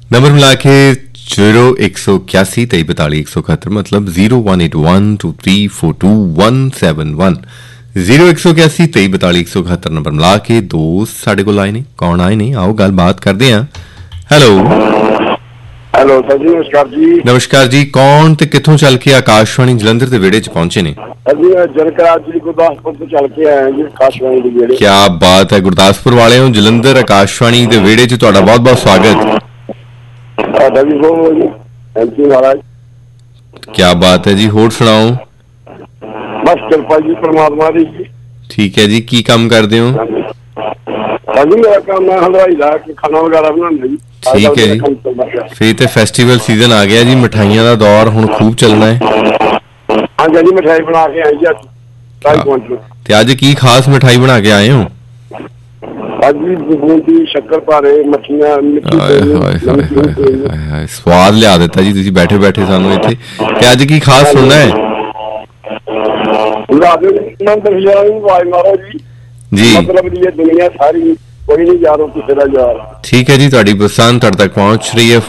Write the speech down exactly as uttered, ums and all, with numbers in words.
Number मिला के zero एक सौ इक्यासी तेई बताली एक सौ इकहत्तर मतलब zero one eight one two three four to one seven one zero एक सौ इक्यासी तेई बताली एक सौ इकहत्तर नंबर मिला के दोस्त साढ़े को आए ने कौन आए ने आओ गलबात करते हैं। हेलो हेलो सर जी नमस्कार जी। नमस्कार जी कौन ते किथों चल के आकाशवाणी जलंधर के वेड़े च पहुंचे ने? जी जनकराज जी गुरदासपुर तो चल के आए जी आकाशवाणी के वेड़े। क्या बात है गुरदासपुर वाले हो जलंधर आकाशवाणी के वेड़े च तुहाडा बहुत बहुत स्वागत। ਤੁਹਾਡਾ ਵੀ ਬਹੁਤ ਜੀ ਥੈਂਕ ਯੂ ਮਹਾਰਾਜ। क्या बात है जी होर सुनाओ। बस किरपा जी परमात्मा दी जी। ठीक है जी की काम करते हो? ਹਾਂਜੀ ਮੇਰਾ ਕੰਮ ਹੈ ਹਲਵਾਈ ਦਾ ਕਿ ਖਾਣਾ ਵਗੈਰਾ ਬਣਾਉਣਾ ਜੀ। ठीक है जी फिर तो फेस्टिवल सीजन आ गया जी मिठाइयां का दौर हुण खूब चलना है। हाँ जी मिठाई बना के आए जी अज ढाई क्विंटल। ते अज की खास मिठाई बना के आए हो? अज बूंदी शक्कर पारे मच्छियां स्वाद लिया दिता जी तुसीं बैठे बैठे सानू इत्थे। ते अज की खास सुनना है? जी मतलब ये दुनिया सारी कोई नहीं यारों किसी का यार। ठीक है जी तुहाडी पसंद तुहाडे तक पहुंच रही है।